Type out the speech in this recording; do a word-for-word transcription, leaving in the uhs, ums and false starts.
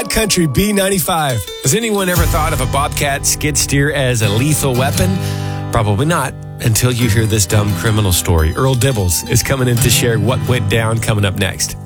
Hot Country B ninety-five. Has anyone ever thought of a Bobcat skid steer as a lethal weapon? Probably not, until you hear this dumb criminal story. Earl Dibbles is coming in to share what went down coming up next.